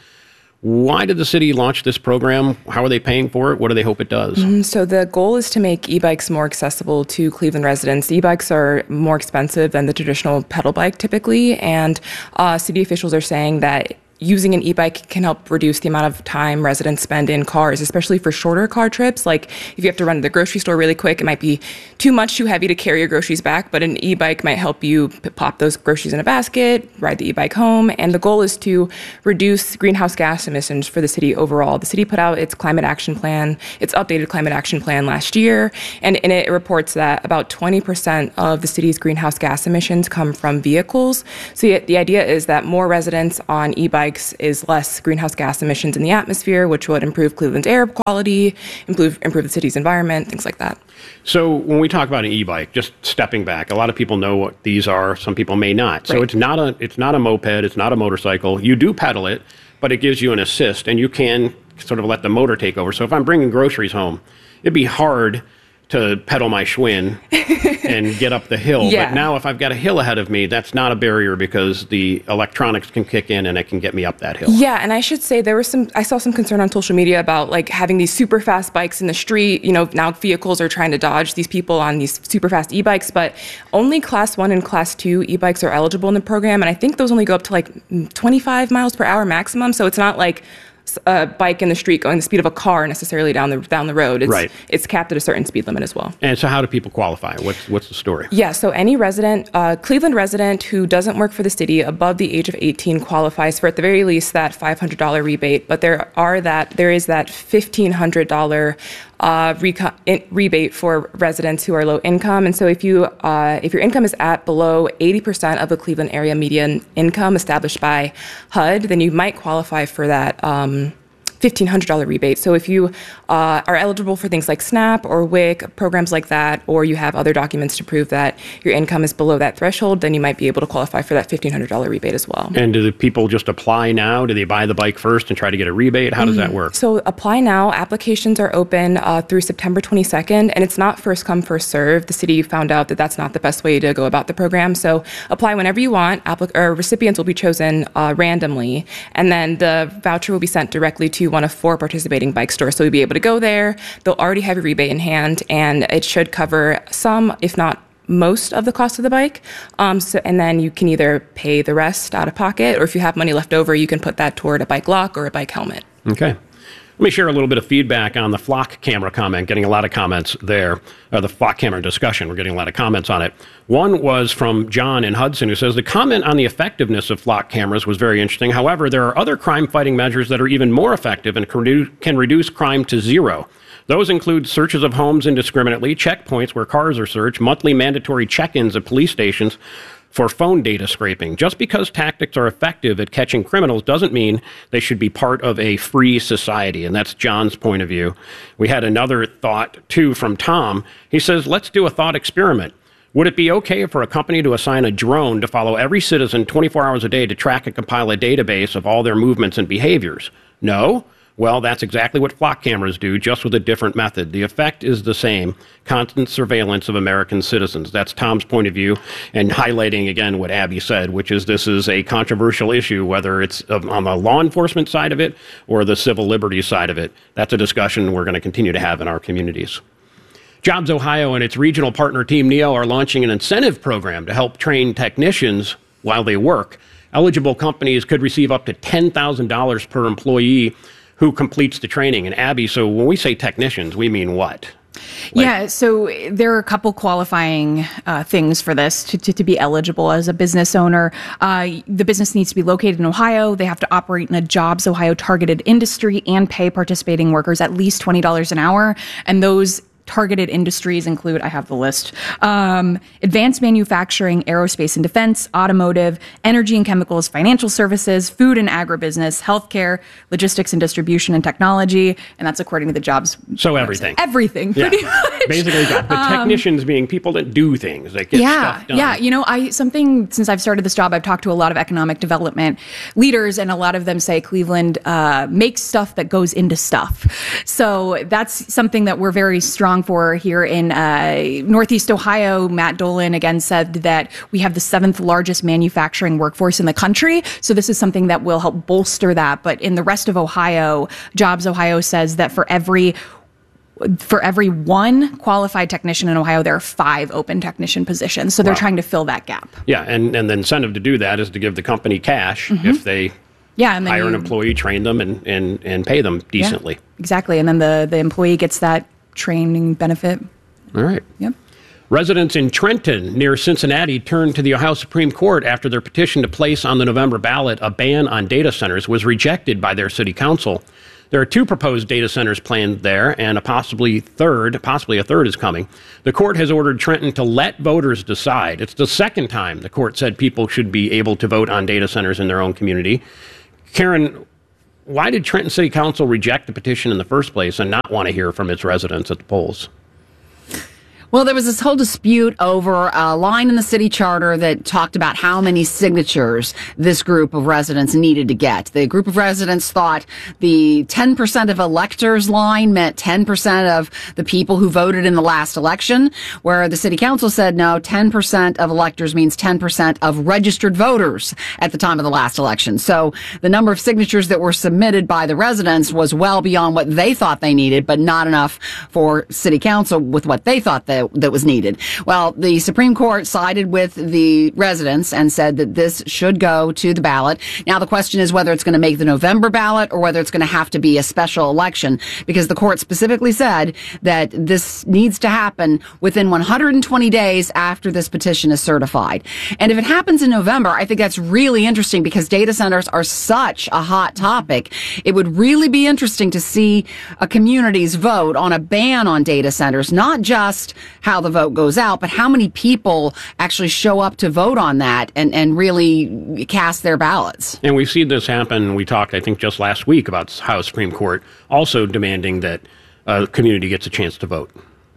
why did the city launch this program? How are they paying for it? What do they hope it does? So the goal is to make e-bikes more accessible to Cleveland residents. E-bikes are more expensive than the traditional pedal bike typically, and city officials are saying that using an e-bike can help reduce the amount of time residents spend in cars, especially for shorter car trips. Like if you have to run to the grocery store really quick, it might be too heavy to carry your groceries back, but an e-bike might help you pop those groceries in a basket, ride the e-bike home. And the goal is to reduce greenhouse gas emissions for the city overall. The city put out its climate action plan, its updated climate action plan last year, and in it reports that about 20% of the city's greenhouse gas emissions come from vehicles. So the idea is that more residents on e-bikes is less greenhouse gas emissions in the atmosphere, which would improve Cleveland's air quality, improve the city's environment, things like that. So when we talk about an e-bike, just stepping back, a lot of people know what these are. Some people may not. So it's not a moped. It's not a motorcycle. You do pedal it, but it gives you an assist, and you can sort of let the motor take over. So if I'm bringing groceries home, it'd be hard to pedal my Schwinn and get up the hill. Yeah. But now if I've got a hill ahead of me, that's not a barrier because the electronics can kick in and it can get me up that hill. Yeah, and I should say I saw some concern on social media about like having these super fast bikes in the street. You know, now vehicles are trying to dodge these people on these super fast e-bikes, but only class 1 and class 2 e-bikes are eligible in the program. And I think those only go up to like 25 miles per hour maximum. So it's not like a bike in the street going the speed of a car necessarily down the road. It's capped at a certain speed limit as well. And so how do people qualify? What's the story? Yeah, so any resident, Cleveland resident who doesn't work for the city above the age of 18 qualifies for at the very least that $500 rebate, but there is that $1,500 rebate for residents who are low income. And so if your income is at below 80% of the Cleveland area median income established by HUD, then you might qualify for that $1,500 rebate. So if you are eligible for things like SNAP or WIC, programs like that, or you have other documents to prove that your income is below that threshold, then you might be able to qualify for that $1,500 rebate as well. And do the people just apply now? Do they buy the bike first and try to get a rebate? How does that work? So apply now. Applications are open through September 22nd, and it's not first come, first serve. The city found out that that's not the best way to go about the program. So apply whenever you want. Recipients will be chosen randomly, and then the voucher will be sent directly to one of 4 participating bike stores. So you'll be able to go there. They'll already have your rebate in hand, and it should cover some, if not most, of the cost of the bike. And then you can either pay the rest out of pocket, or if you have money left over, you can put that toward a bike lock or a bike helmet. Okay. Let me share a little bit of feedback on the flock camera comment, getting a lot of comments there. The flock camera discussion, we're getting a lot of comments on it. One was from John in Hudson, who says, the comment on the effectiveness of flock cameras was very interesting. However, there are other crime-fighting measures that are even more effective and can reduce crime to zero. Those include searches of homes indiscriminately, checkpoints where cars are searched, monthly mandatory check-ins at police stations for phone data scraping. Just because tactics are effective at catching criminals doesn't mean they should be part of a free society. And that's John's point of view. We had another thought, too, from Tom. He says, let's do a thought experiment. Would it be okay for a company to assign a drone to follow every citizen 24 hours a day to track and compile a database of all their movements and behaviors? No? Well, that's exactly what flock cameras do, just with a different method. The effect is the same, constant surveillance of American citizens. That's Tom's point of view, and highlighting again what Abby said, which is this is a controversial issue, whether it's on the law enforcement side of it or the civil liberties side of it. That's a discussion we're going to continue to have in our communities. Jobs Ohio and its regional partner Team Neo are launching an incentive program to help train technicians while they work. Eligible companies could receive up to $10,000 per employee who completes the training. And Abby, so when we say technicians, we mean what? So there are a couple qualifying things for this to be eligible as a business owner. The business needs to be located in Ohio. They have to operate in a Jobs Ohio targeted industry and pay participating workers at least $20 an hour. And those targeted industries include, I have the list, advanced manufacturing, aerospace and defense, automotive, energy and chemicals, financial services, food and agribusiness, healthcare, logistics and distribution and technology. And that's according to the jobs. So everything. Everything, Yeah. pretty much. Basically, the technicians being people that do things, that get stuff done. Yeah, since I've started this job, I've talked to a lot of economic development leaders, and a lot of them say Cleveland makes stuff that goes into stuff. So that's something that we're very strong for here in Northeast Ohio. Matt Dolan again said that we have the 7th largest manufacturing workforce in the country. So this is something that will help bolster that. But in the rest of Ohio, Jobs Ohio says that for every one qualified technician in Ohio, there are 5 open technician positions. So they're trying to fill that gap. Yeah, and the incentive to do that is to give the company cash if they and then hire an employee, train them, and pay them decently. Yeah, exactly. And then the employee gets that training benefit. All right. Yep. Residents in Trenton, near Cincinnati, turned to the Ohio Supreme Court after their petition to place on the November ballot a ban on data centers was rejected by their city council. There are 2 proposed data centers planned there, and possibly a third is coming. The court has ordered Trenton to let voters decide. It's the second time the court said people should be able to vote on data centers in their own community. Karen, why did Trenton City Council reject the petition in the first place and not want to hear from its residents at the polls? Well, there was this whole dispute over a line in the city charter that talked about how many signatures this group of residents needed to get. The group of residents thought the 10% of electors line meant 10% of the people who voted in the last election, where the city council said no, 10% of electors means 10% of registered voters at the time of the last election. So the number of signatures that were submitted by the residents was well beyond what they thought they needed, but not enough for city council with what they thought that was needed. Well, the Supreme Court sided with the residents and said that this should go to the ballot. Now, the question is whether it's going to make the November ballot or whether it's going to have to be a special election, because the court specifically said that this needs to happen within 120 days after this petition is certified. And if it happens in November, I think that's really interesting because data centers are such a hot topic. It would really be interesting to see a community's vote on a ban on data centers, not just how the vote goes out, but how many people actually show up to vote on that and really cast their ballots. And we've seen this happen. We talked, I think, just last week about how Supreme Court also demanding that a community gets a chance to vote.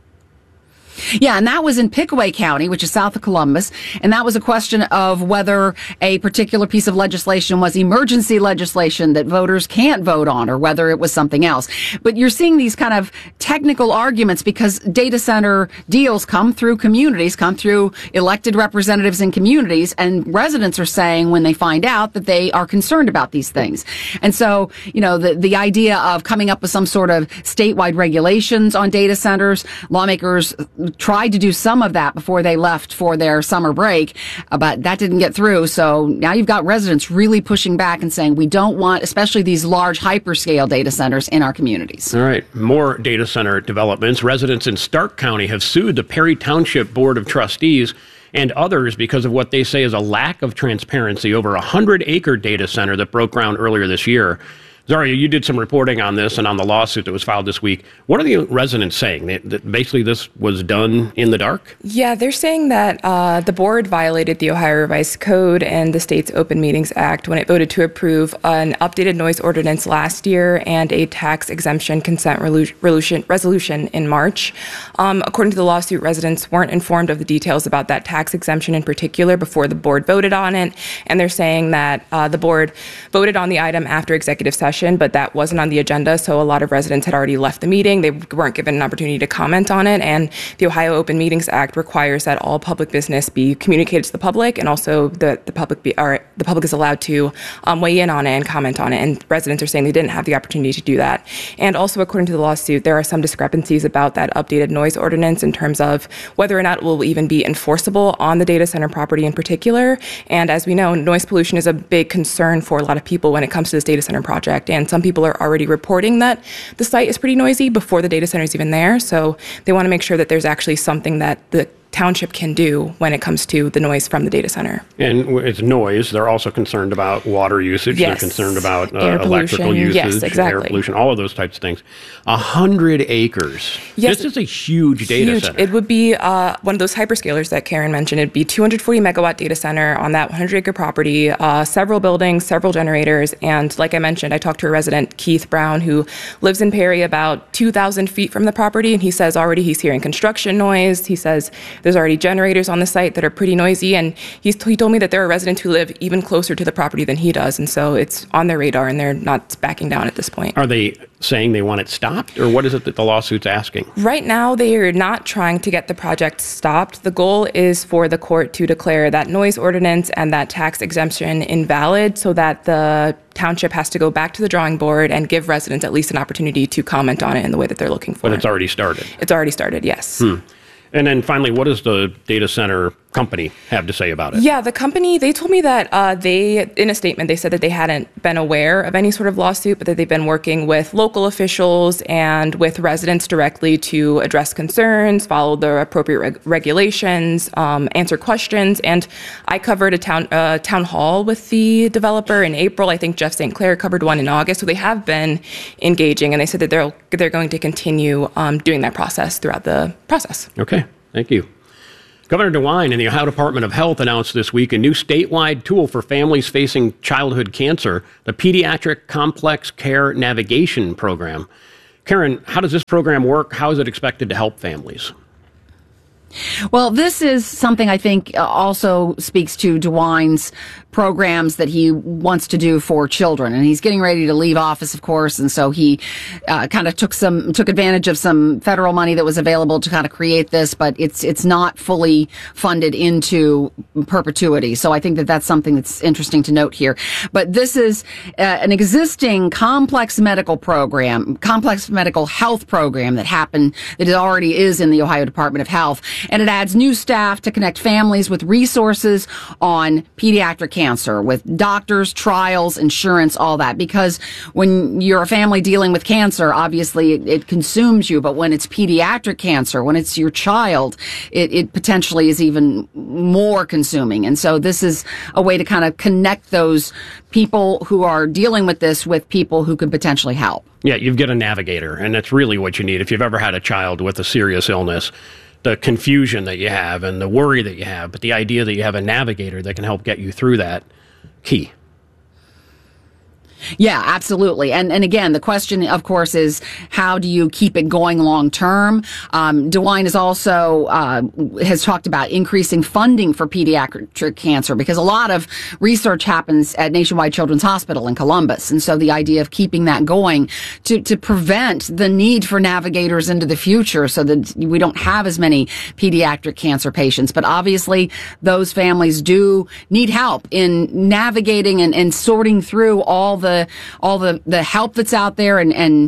Yeah, and that was in Pickaway County, which is south of Columbus, and that was a question of whether a particular piece of legislation was emergency legislation that voters can't vote on or whether it was something else. But you're seeing these kind of technical arguments because data center deals come through communities, come through elected representatives in communities, and residents are saying when they find out that they are concerned about these things. And so, the idea of coming up with some sort of statewide regulations on data centers, lawmakers tried to do some of that before they left for their summer break, but that didn't get through. So now you've got residents really pushing back and saying we don't want, especially these large hyperscale data centers in our communities. All right. More data center developments. Residents in Stark County have sued the Perry Township Board of Trustees and others because of what they say is a lack of transparency over a 100-acre data center that broke ground earlier this year. Zaria, you did some reporting on this and on the lawsuit that was filed this week. What are the residents saying? That basically this was done in the dark? Yeah, they're saying that the board violated the Ohio Revised Code and the state's Open Meetings Act when it voted to approve an updated noise ordinance last year and a tax exemption consent resolution in March. According to the lawsuit, residents weren't informed of the details about that tax exemption in particular before the board voted on it. And they're saying that the board voted on the item after executive session, but that wasn't on the agenda, so a lot of residents had already left the meeting. They weren't given an opportunity to comment on it, and the Ohio Open Meetings Act requires that all public business be communicated to the public, and also the public is allowed to weigh in on it and comment on it, and residents are saying they didn't have the opportunity to do that. And also, according to the lawsuit, there are some discrepancies about that updated noise ordinance in terms of whether or not it will even be enforceable on the data center property in particular. And as we know, noise pollution is a big concern for a lot of people when it comes to this data center project. And some people are already reporting that the site is pretty noisy before the data center is even there. So they want to make sure that there's actually something that the township can do when it comes to the noise from the data center. And it's noise. They're also concerned about water usage. Yes. They're concerned about Air electrical pollution. usage, Yes, exactly. air pollution, all of those types of things. 100 acres. Yes. This is a huge data center. It would be one of those hyperscalers that Karen mentioned. It'd be 240 megawatt data center on that 100-acre property, several buildings, several generators. And like I mentioned, I talked to a resident, Keith Brown, who lives in Perry about 2,000 feet from the property. And he says already he's hearing construction noise. He says there's already generators on the site that are pretty noisy. And he told me that there are residents who live even closer to the property than he does. And so it's on their radar and they're not backing down at this point. Are they saying they want it stopped, or what is it that the lawsuit's asking? Right now, they are not trying to get the project stopped. The goal is for the court to declare that noise ordinance and that tax exemption invalid so that the township has to go back to the drawing board and give residents at least an opportunity to comment on it in the way that they're looking for. But it's already started. It's already started, yes. And then finally, what does the data center company have to say about it? Yeah, the company, they told me that in a statement, they said that they hadn't been aware of any sort of lawsuit, but that they've been working with local officials and with residents directly to address concerns, follow the appropriate regulations, answer questions. And I covered a town hall with the developer in April. I think Jeff St. Clair covered one in August. So they have been engaging, and they said that they're going to continue doing that process throughout the process. Okay, thank you. Governor DeWine and the Ohio Department of Health announced this week a new statewide tool for families facing childhood cancer, the Pediatric Complex Care Navigation Program. Karen, how does this program work? How is it expected to help families? Well, this is something I think also speaks to DeWine's programs that he wants to do for children. And he's getting ready to leave office, of course. And so he kind of took advantage of some federal money that was available to kind of create this, but it's not fully funded into perpetuity. So I think that that's something that's interesting to note here. But this is an existing complex medical health program that already is in the Ohio Department of Health. And it adds new staff to connect families with resources on pediatric cancer, with doctors, trials, insurance, all that. Because when you're a family dealing with cancer, obviously it consumes you. But when it's pediatric cancer, when it's your child, it potentially is even more consuming. And so this is a way to kind of connect those people who are dealing with this with people who could potentially help. Yeah, you get a navigator, and that's really what you need. If you've ever had a child with a serious illness, the confusion that you have and the worry that you have, but the idea that you have a navigator that can help get you through that, key. Yeah, absolutely. And again, the question, of course, is how do you keep it going long term? DeWine is also has talked about increasing funding for pediatric cancer because a lot of research happens at Nationwide Children's Hospital in Columbus. And so the idea of keeping that going to prevent the need for navigators into the future so that we don't have as many pediatric cancer patients. But obviously, those families do need help in navigating and sorting through all the help that's out there and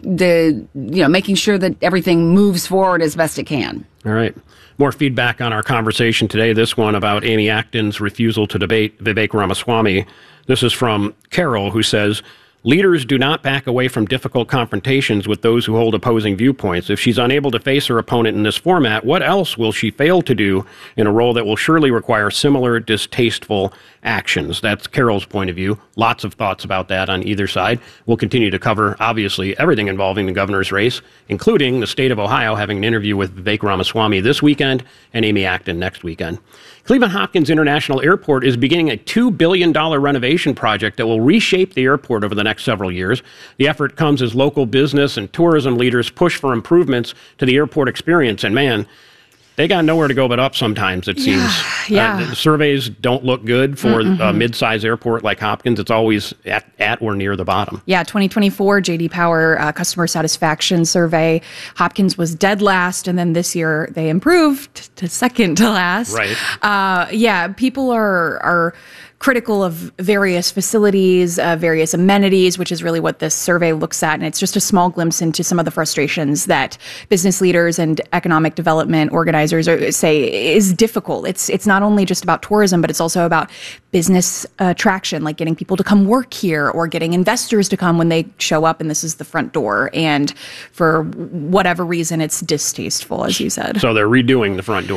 the making sure that everything moves forward as best it can. All right. More feedback on our conversation today. This one about Amy Acton's refusal to debate Vivek Ramaswamy. This is from Carol, who says, leaders do not back away from difficult confrontations with those who hold opposing viewpoints. If she's unable to face her opponent in this format, what else will she fail to do in a role that will surely require similar distasteful actions? That's Carol's point of view. Lots of thoughts about that on either side. We'll continue to cover, obviously, everything involving the governor's race, including the state of Ohio having an interview with Vivek Ramaswamy this weekend and Amy Acton next weekend. Cleveland Hopkins International Airport is beginning a $2 billion renovation project that will reshape the airport over the next several years. The effort comes as local business and tourism leaders push for improvements to the airport experience. And man, they got nowhere to go but up sometimes, it seems. Yeah. Surveys don't look good for a mid-size airport like Hopkins. It's always at or near the bottom. Yeah, 2024 J.D. Power customer satisfaction survey, Hopkins was dead last, and then this year they improved to second to last. Right. People are critical of various facilities, various amenities, which is really what this survey looks at. And it's just a small glimpse into some of the frustrations that business leaders and economic development organizers say is difficult. It's not only just about tourism, but it's also about business traction, like getting people to come work here or getting investors to come when they show up and this is the front door. And for whatever reason, it's distasteful, as you said. So they're redoing the front door.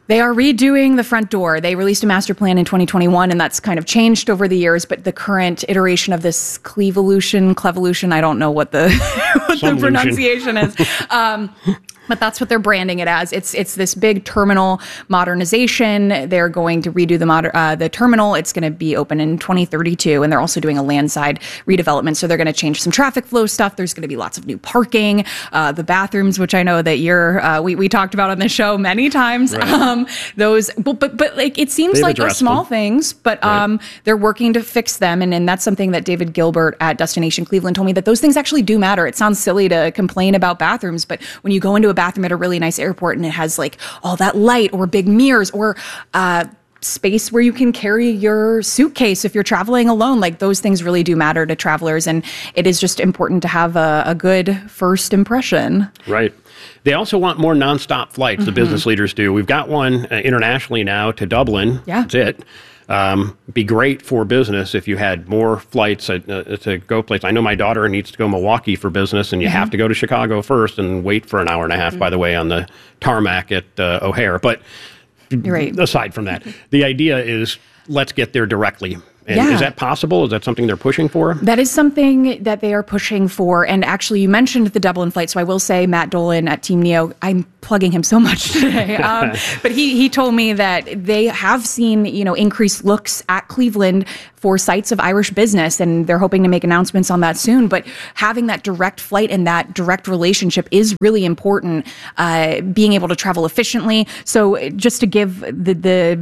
They are redoing the front door. They released a master plan in 2021, and that's kind of changed over the years. But the current iteration of this Clevolution, I don't know what the pronunciation is. But that's what they're branding it as. It's this big terminal modernization. They're going to redo the terminal. It's going to be open in 2032, and they're also doing a landside redevelopment. So they're going to change some traffic flow stuff. There's going to be lots of new parking, the bathrooms, which I know that we talked about on the show many times. Right. But like it seems like they're small things, but they're working to fix them, and that's something that David Gilbert at Destination Cleveland told me, that those things actually do matter. It sounds silly to complain about bathrooms, but when you go into a bathroom at a really nice airport and it has like all that light or big mirrors or space where you can carry your suitcase if you're traveling alone, like those things really do matter to travelers, and it is just important to have a good first impression. Right. They also want more nonstop flights. The business leaders do. We've got one internationally now to Dublin. Yeah. That's it. Be great for business if you had more flights to go places. I know my daughter needs to go Milwaukee for business, and you have to go to Chicago first and wait for an hour and a half, by the way, on the tarmac at O'Hare. But aside from that, the idea is let's get there directly. And is that possible? Is that something they're pushing for? That is something that they are pushing for. And actually, you mentioned the Dublin flight. So I will say Matt Dolan at Team Neo, I'm plugging him so much today. But he told me that they have seen, increased looks at Cleveland for sites of Irish business. And they're hoping to make announcements on that soon. But having that direct flight and that direct relationship is really important, being able to travel efficiently. So just to give the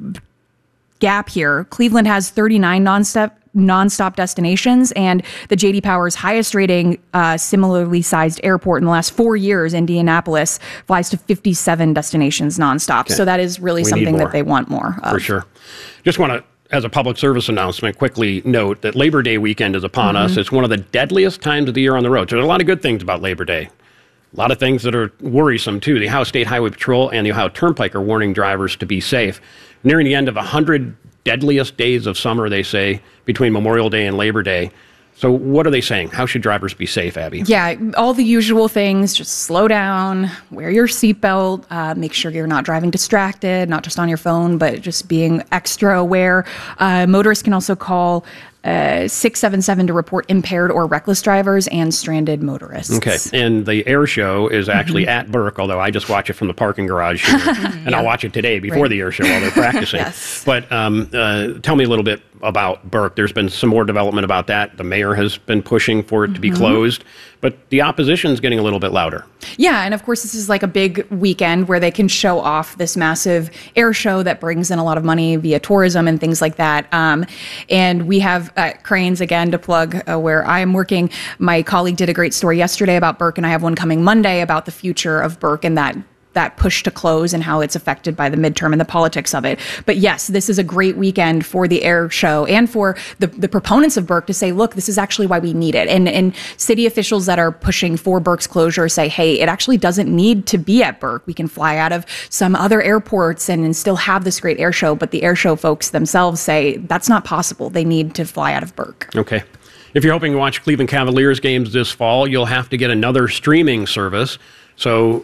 gap here, Cleveland has 39 nonstop destinations, and the J.D. Power's highest rating similarly sized airport in the last 4 years, Indianapolis, flies to 57 destinations nonstop. Okay. So that is really something that they want more of. For sure. Just want to, as a public service announcement, quickly note that Labor Day weekend is upon us. It's one of the deadliest times of the year on the road. So there's a lot of good things about Labor Day. A lot of things that are worrisome, too. The Ohio State Highway Patrol and the Ohio Turnpike are warning drivers to be safe. Nearing the end of 100 deadliest days of summer, they say, between Memorial Day and Labor Day. So what are they saying? How should drivers be safe, Abby? Yeah, all the usual things. Just slow down, wear your seatbelt, make sure you're not driving distracted, not just on your phone, but just being extra aware. Motorists can also call 677 to report impaired or reckless drivers and stranded motorists. Okay, and the air show is actually at Burke, although I just watch it from the parking garage here, and I'll watch it today before the air show while they're practicing. But tell me a little bit about Burke. There's been some more development about that. The mayor has been pushing for it to be closed, but the opposition's getting a little bit louder. Yeah, and of course this is like a big weekend where they can show off this massive air show that brings in a lot of money via tourism and things like that. And we have Cranes, again, to plug where I am working. My colleague did a great story yesterday about Burke, and I have one coming Monday about the future of Burke and that push to close and how it's affected by the midterm and the politics of it. But yes, this is a great weekend for the air show and for the proponents of Burke to say, look, this is actually why we need it. And city officials that are pushing for Burke's closure say, hey, it actually doesn't need to be at Burke. We can fly out of some other airports and still have this great air show. But the air show folks themselves say that's not possible. They need to fly out of Burke. Okay. If you're hoping to watch Cleveland Cavaliers games this fall, you'll have to get another streaming service. So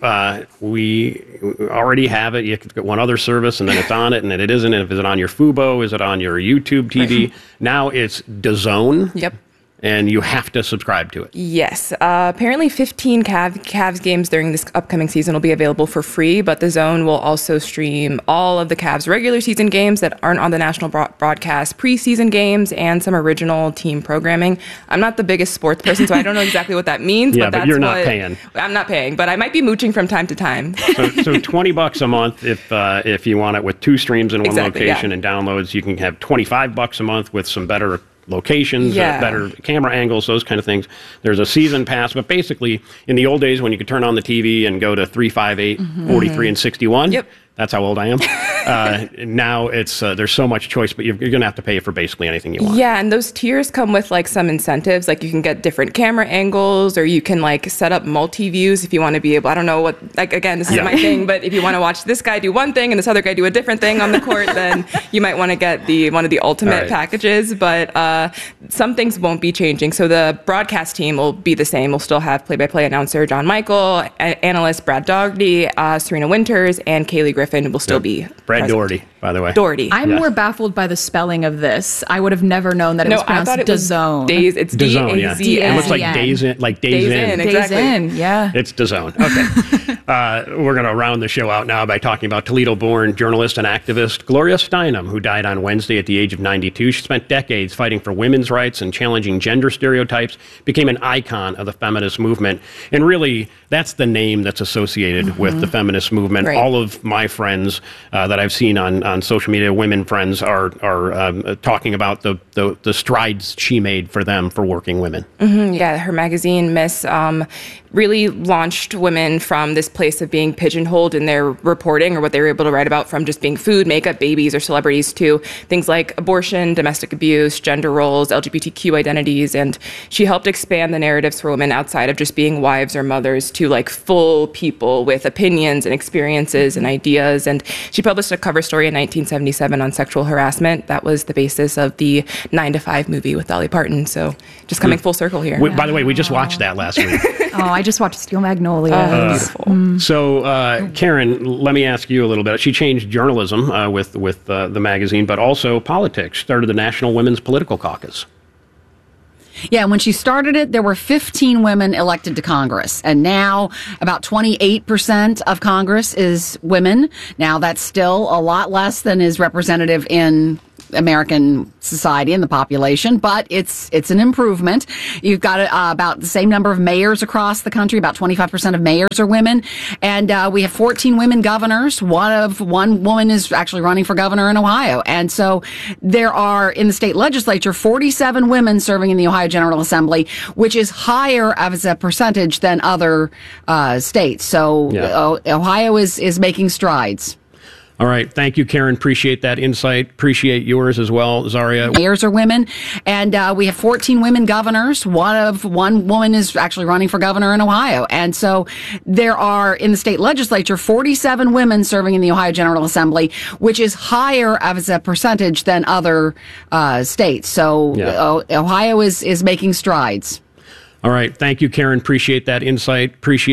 we already have it. You have to get one other service, and then it's on it, and then it isn't. And is it on your Fubo? Is it on your YouTube TV? Now it's DAZN. Yep. And you have to subscribe to it. Yes. Apparently 15 Cavs games during this upcoming season will be available for free, but DAZN will also stream all of the Cavs regular season games that aren't on the national broadcast, preseason games, and some original team programming. I'm not the biggest sports person, so I don't know exactly what that means. Yeah, but you're not paying. I'm not paying, but I might be mooching from time to time. So $20 a month if you want it with 2 streams in one location and downloads. You can have $25 a month with some better locations, better camera angles, those kind of things. There's a season pass, but basically in the old days when you could turn on the TV and go to 3, 5, 8, 43, and 61, that's how old I am. Now it's there's so much choice, but you're going to have to pay for basically anything you want. Yeah, and those tiers come with like some incentives. Like you can get different camera angles, or you can like set up multi-views if you want to be able, I don't know what, like again, this is my thing, but if you want to watch this guy do one thing and this other guy do a different thing on the court, then you might want to get one of the ultimate packages. But some things won't be changing. So the broadcast team will be the same. We'll still have play-by-play announcer John Michael, analyst Brad Daugherty, Serena Winters, and Kaylee Griffin Griffin will still be Brad president. Doherty, by the way. Doherty. I'm more baffled by the spelling of this. I would have never known that it was pronounced DAZN. It's DAZN, yeah. D-A-Z-N. It looks like Days In, Exactly. Days In, yeah. It's DAZN. Okay. We're going to round the show out now by talking about Toledo-born journalist and activist Gloria Steinem, who died on Wednesday at the age of 92. She spent decades fighting for women's rights and challenging gender stereotypes, became an icon of the feminist movement. And really, that's the name that's associated with the feminist movement. Right. All of my friends that I've seen on social media, women friends, are talking about the strides she made for them, for working women. Yeah, her magazine, Miss, really launched women from this place of being pigeonholed in their reporting or what they were able to write about, from just being food, makeup, babies, or celebrities, to things like abortion, domestic abuse, gender roles, LGBTQ identities. And she helped expand the narratives for women outside of just being wives or mothers to like full people with opinions and experiences and ideas. And she published a cover story in 1977 on sexual harassment. That was the basis of the 9 to 5 movie with Dolly Parton. So just coming full circle here. By the way, we just watched that last week. I just watched Steel Magnolias. Beautiful. So, Karen, let me ask you a little bit. She changed journalism with the magazine, but also politics. Started the National Women's Political Caucus. Yeah, when she started it, there were 15 women elected to Congress, and now about 28% of Congress is women. Now, that's still a lot less than is representative in American society and the population, but it's an improvement. You've got about the same number of mayors across the country. About 25% of mayors are women, and we have 14 women governors. One woman is actually running for governor in Ohio, and so there are in the state legislature 47 women serving in the Ohio General Assembly, which is higher as a percentage than other states. So Ohio is making strides. All right. Thank you, Karen. Appreciate that insight. Appreciate yours as well, Zaria. Mayors are women, and we have 14 women governors. One woman is actually running for governor in Ohio. And so there are in the state legislature 47 women serving in the Ohio General Assembly, which is higher as a percentage than other states. So Ohio is making strides. All right. Thank you, Karen. Appreciate that insight. Appreciate